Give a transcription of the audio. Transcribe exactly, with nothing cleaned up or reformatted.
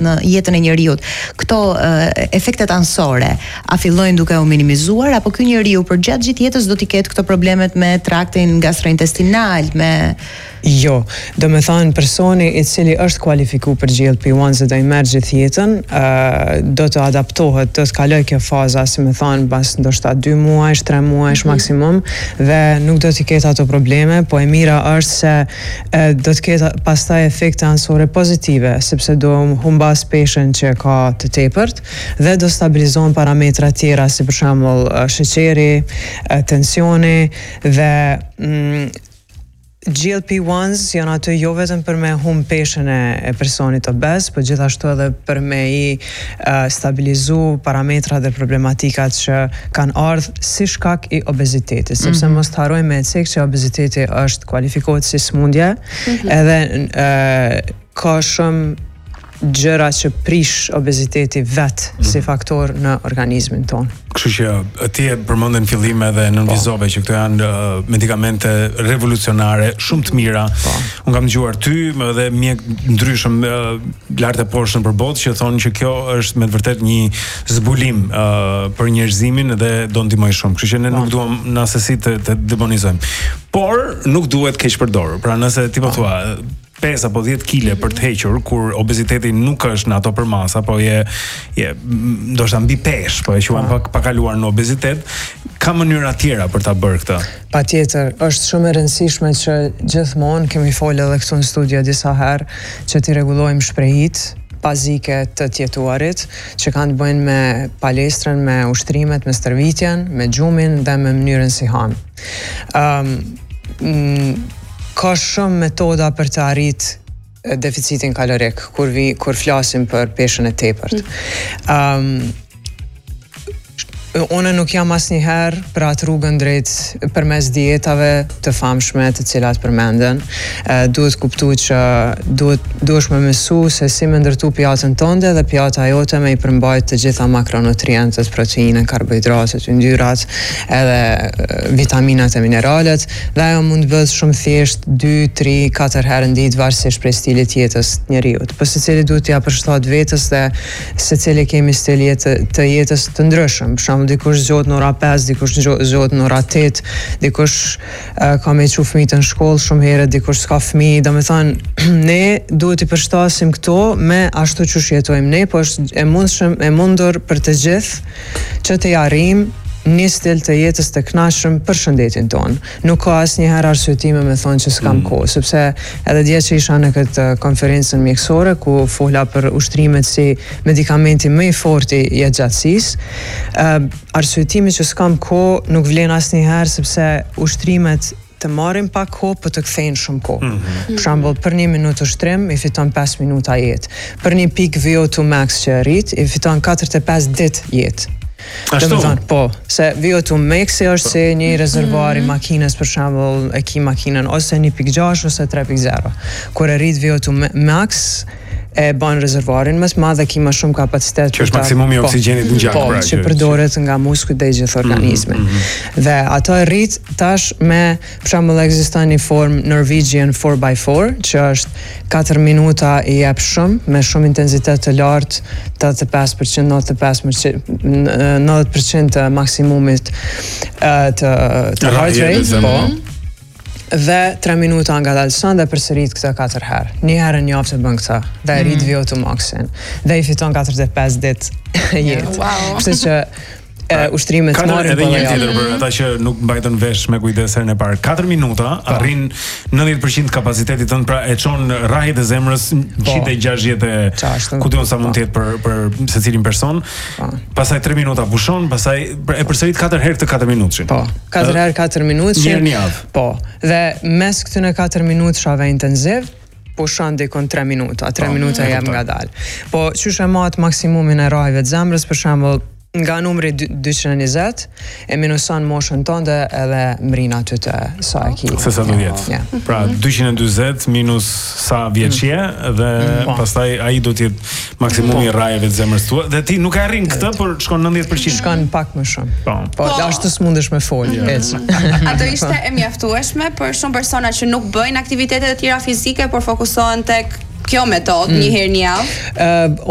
në jetën e njeriut. Këto uh, efektet ansore, a fillojnë duke u minimizuar, apo ky njeriu për gjatë gjithë jetës do t'i ketë këto problemet me traktin gastrointestinal, me... Jo, do me thonë personi i cili është kualifiku për G L P one dhe do i merr gjithë jetën, uh, do të adaptohet, do të kaloj kjo faza, si me thonë, pas ndoshta dy muajsh, tre muajsh mm-hmm. maksimum, dhe nuk do t'i ketë ato probleme, po e mira është se uh, do të ketë pastaj efekte ansore pozitive, sepse do humbas peshën që ka të tepërt dhe do stabilizohen parametra tjera, si për shembull uh, sheqeri, uh, tensioni dhe mm, G L P ones janë aty jo vetëm për me humb peshën e personit obez, por gjithashtu edhe për me i uh, stabilizu parametrat dhe problematikat që kanë ardhur si shkak i obezitetit, sepse mm-hmm. mos të harrojmë me cek që obeziteti është kualifikohet si smundje, mm-hmm. edhe uh, ka shumë gjëra që prish obeziteti vetë mm. si faktor në organizmin tonë. Kështu që ti e përmendën fillim edhe nënvizove që këto janë uh, medikamente revolucionare, shumë të mira. Po. Unë kam dëgjuar ty edhe mjek ndryshëm uh, lart e poshtë nëpër botë që thonë që kjo është me të vërtet një zbulim uh, për njerëzimin dhe do ndihmoj shumë. Kështu që ne po. Nuk duam në asesi të, të demonizojmë. Por nuk duhet keq përdorur. Pra nëse ti po thua pesë apo dhjetë kile për të hequr, kur obeziteti nuk është në ato për masa, po je, je ndoshta mbi pesh, po e quajmë pak pakaluar në obezitet, ka mënyra tjera për ta bërë këtë. Patjetër, është shumë e rëndësishme që gjithmonë kemi folë edhe këtu në studio disa herë që ti rregullojmë shprehit bazike të tjetuarit, që kanë të bëjnë me palestrën, me ushtrimet, me stërvitjen, me gjumin dhe me mënyrën si han. Um, mm, Ka shumë metoda për të arrit deficitin kalorik, kur, vi, kur flasim për peshën e tepërt. Um, Unë nuk jam asnjëherë për atë rrugën drejt përmes dietave të famshme të cilat përmenden. Uh, duhet kuptu që duhet duhesh me mësu se si me ndërtu pjatën tënde dhe pjata jote me i përmbajt të gjitha makronutrientët, proteinë, karbohidratet, yndyrrat, edhe uh, vitaminat e mineralet, dhe ajo mund të bëhet shumë thjesht dy, tre, katër herë në ditë varësisht prej stilit jetës të njeriut. Po secili duhet t'ia përshtat vetës dhe secili kemi stil jetë, të jetës të ndryshëm. Për shembull, dikush zgjohet në ora pesë, dikush zgjohet në ora tetë, dikush uh, ka me çu fëmijët në shkollë shumë herë, dikush s'ka fëmijë, domethënë ne duhet i përshtasim këto me ashtu që jetojmë ne, po është e mundshëm, e mundur për të gjithë që të arrijmë një stil të jetës të kënaqshëm për shëndetin tonë. Nuk ka asnjëherë arsyetime me thonë që s'kam mm. kohë, sepse edhe dje që isha në këtë konferencën mjekësore ku fola për ushtrimet si medikamenti më i fortë i jetëgjatësisë, uh, arsyetimi që s'kam kohë nuk vlen asnjëherë sepse ushtrimet të marrin pak kohë, po të kthejnë shumë kohë. Mm-hmm. Për shembull, për një minutë ushtrim i fiton pesë minuta jetë. Për një pik V O two max që rrit, i fiton katërdhjetë e pesë ditë jetë. Ashtu? Thënë, po, se V O two max është si një rezervuar i makinës, për shembull, e ki makinën ose një pikë gjashtë ose tre pikë zero. Kur e rrit V O two max, e bën rezervuarin më të madh dhe ki më shumë kapacitet. Që është maksimumi i po, oksigjenit në gjak. Po, pra, që përdoret nga muskujt dhe i gjithë organizmi. Mm-hmm. Dhe ato e rrit tash me, për shembull, ekziston një formë Norwegian four by four, që është katër minuta i jep shumë me shumë intensitet të lartë, tetëdhjetë e pesë përqind, nëntëdhjetë e pesë përqind, nëntëdhjetë përqind të maksimumit të, të heart rate, po. Dhe tre minuta nga dalson dhe përsërit këtë katër herë. Një herë në javë të bën këtë dhe e rrit mm. V O two maxin. Dhe i fiton katërdhjetë e pesë ditë jetë. Wow. Kështu që e, ushtrimet marrin edhe një tjetër për ata që nuk mbajtën vesh me kujdes herën e parë. katër minuta arrin nëntëdhjetë përqind kapacitetit tënd, pra e çon rrahjet e zemrës njëqind e gjashtëdhjetë ku diun sa mund të jetë për për secilin person. Pa. Pastaj tre minuta pushon, pastaj e përsërit katër herë këtë katër minutëshin. Po, katër herë katër minutë. Një herë në javë. Po. Dhe mes këtyre katër minutëshave intensiv pushon dikon tre minuta, tre oh, minuta jam ngadalë. Po qysh e mat maksimumin e rrahjeve të zemrës, për shembull, nga numri dyqind e njëzet e minuson moshën tënde edhe mrin aty të sa e ki. Se sa do jetë. Yeah. Pra dyqind e njëzet minus sa vjeç je dhe mm. pastaj ai do të jetë maksimumi i rrajeve të zemrës tua dhe ti nuk e arrin këtë, por shkon nëntëdhjetë përqind. Shkon pak më shumë. Po. Po, po. Ashtu s'mundesh me fol. Ato ishte e mjaftueshme për shumë persona që nuk bëjnë aktivitete të tjera fizike, por fokusohen tek kjo metodë mm. një herë në javë. Uh,